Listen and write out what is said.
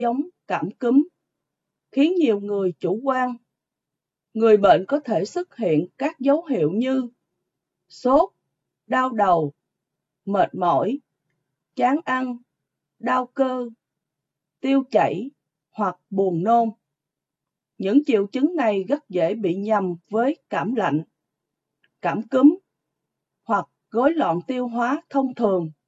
giống cảm cúm, khiến nhiều người chủ quan. Người bệnh có thể xuất hiện các dấu hiệu như sốt, đau đầu, mệt mỏi, chán ăn, đau cơ, tiêu chảy hoặc buồn nôn. Những triệu chứng này rất dễ bị nhầm với cảm lạnh, cảm cúm hoặc rối loạn tiêu hóa thông thường.